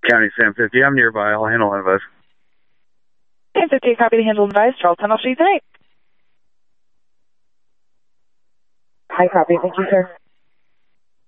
County Sam 50. I'm nearby. I'll handle one of us. Sam 50, copy the handle advice. Charlestown, I'll see you tonight. Hi, copy. Thank you, sir.